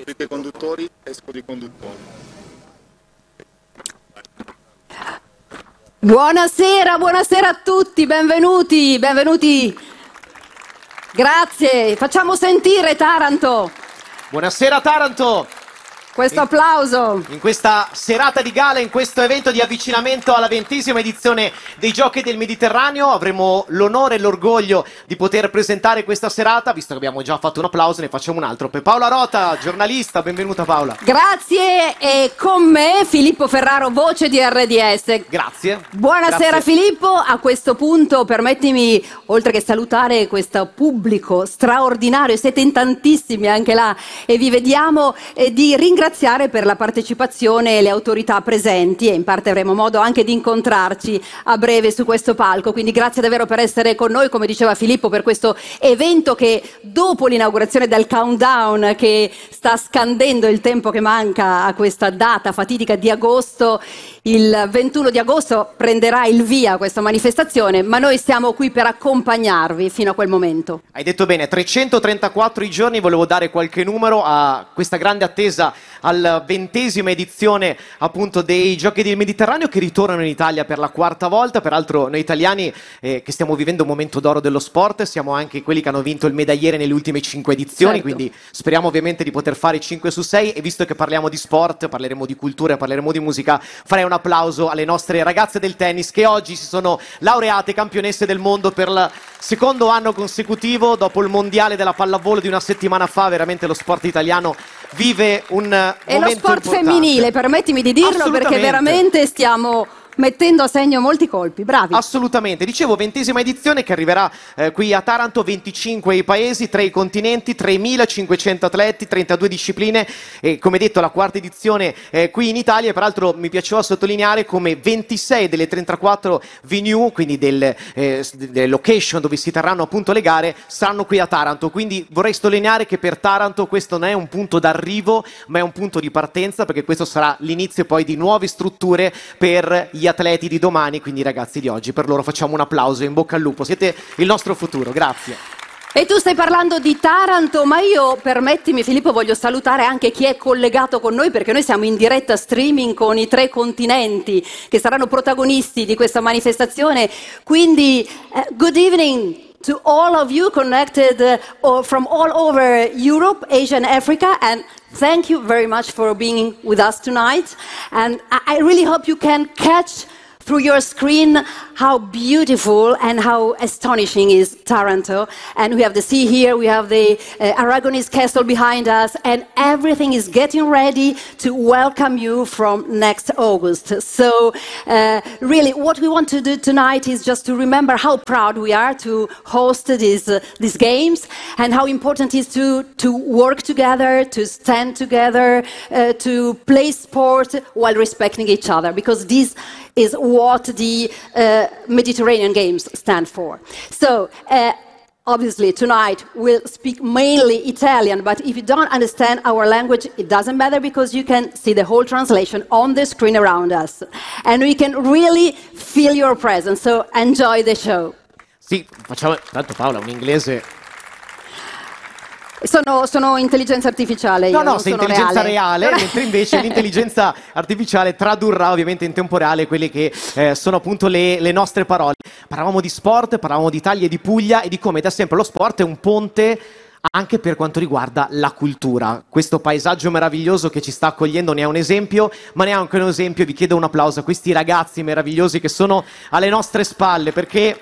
più che conduttori, esco di conduttori. Buonasera, buonasera a tutti, benvenuti, benvenuti. Grazie, facciamo sentire Taranto. Buonasera Taranto! Questo applauso. In questa serata di gala, in questo evento di avvicinamento alla 20ª edizione dei Giochi del Mediterraneo, avremo l'onore e l'orgoglio di poter presentare questa serata, visto che abbiamo già fatto un applauso, ne facciamo un altro. Per Paola Rota, giornalista, benvenuta Paola. Grazie, e con me Filippo Ferraro, voce di RDS. Grazie. Buonasera Grazie. Filippo, a questo punto permettimi, oltre che salutare questo pubblico straordinario, siete in tantissimi anche là e vi vediamo, di ringraziare per la partecipazione le autorità presenti, e in parte avremo modo anche di incontrarci a breve su questo palco, quindi grazie davvero per essere con noi, come diceva Filippo, per questo evento che dopo l'inaugurazione del countdown che sta scandendo il tempo che manca a questa data fatidica di agosto, il 21 di agosto prenderà il via questa manifestazione, ma noi siamo qui per accompagnarvi fino a quel momento. Hai detto bene, 334 i giorni, volevo dare qualche numero a questa grande attesa alla 20ª edizione appunto dei Giochi del Mediterraneo che ritornano in Italia per la quarta volta. Peraltro noi italiani che stiamo vivendo un momento d'oro dello sport, siamo anche quelli che hanno vinto il medagliere nelle ultime 5 edizioni, certo. Quindi speriamo ovviamente di poter fare 5 su 6, e visto che parliamo di sport, parleremo di cultura, parleremo di musica, farei un applauso alle nostre ragazze del tennis che oggi si sono laureate campionesse del mondo per il secondo anno consecutivo dopo il mondiale della pallavolo di una settimana fa. Veramente lo sport italiano vive un E lo sport importante. femminile, permettimi di dirlo, perché veramente stiamo mettendo a segno molti colpi, bravi. Assolutamente, dicevo 20ª edizione che arriverà qui a Taranto, 25 i paesi, 3 i continenti, 3.500 atleti, 32 discipline, e come detto la quarta edizione qui in Italia. Peraltro mi piaceva sottolineare come 26 delle 34 venue, quindi delle location dove si terranno appunto le gare, saranno qui a Taranto, quindi vorrei sottolineare che per Taranto questo non è un punto d'arrivo ma è un punto di partenza, perché questo sarà l'inizio poi di nuove strutture per gli atleti di domani, quindi i ragazzi di oggi. Per loro facciamo un applauso e in bocca al lupo, siete il nostro futuro, grazie. E tu stai parlando di Taranto, ma io, permettimi Filippo, voglio salutare anche chi è collegato con noi, perché noi siamo in diretta streaming con i 3 continenti che saranno protagonisti di questa manifestazione, quindi good evening to all of you connected from all over Europe, Asia and Africa, and thank you very much for being with us tonight. And I really hope you can catch through your screen how beautiful and how astonishing is Taranto. And we have the sea here, we have the Aragonese castle behind us, and everything is getting ready to welcome you from next August. So really what we want to do tonight is just to remember how proud we are to host these games, and how important it is to work together, to stand together, to play sport while respecting each other, because this is what the Mediterranean Games stand for. So, obviously tonight we'll speak mainly Italian, but if you don't understand our language, it doesn't matter, because you can see the whole translation on the screen around us. And we can really feel your presence, so enjoy the show. Sì, facciamo, tanto Paola, un inglese... Sono intelligenza artificiale, io No, non sei sono intelligenza reale, mentre invece l'intelligenza artificiale tradurrà ovviamente in tempo reale quelle che sono appunto le nostre parole. Parlavamo di sport, parlavamo di Italia e di Puglia, e di come da sempre lo sport è un ponte anche per quanto riguarda la cultura. Questo paesaggio meraviglioso che ci sta accogliendo ne è un esempio, ma ne è anche un esempio, vi chiedo un applauso a questi ragazzi meravigliosi che sono alle nostre spalle, perché...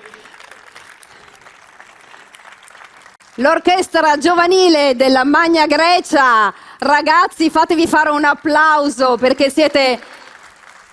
L'orchestra giovanile della Magna Grecia, ragazzi, fatevi fare un applauso, perché siete